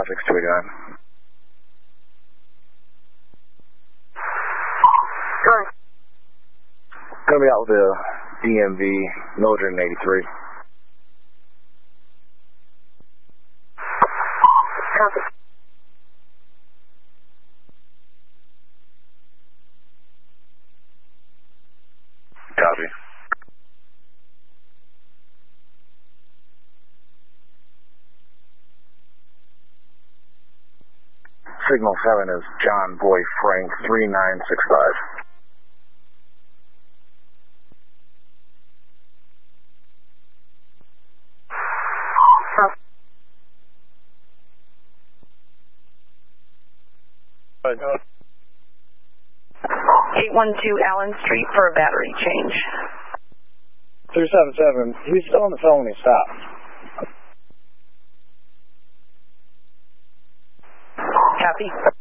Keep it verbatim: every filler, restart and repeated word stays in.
five six two eight nine. Sorry. Gonna be out with the D M V, Mildred eighty-three. Copy. Copy. Signal seven is John Boy Frank three nine six five. eight one two Allen Street for a battery change. three seven seven, he's still on the phone when he stopped. Copy.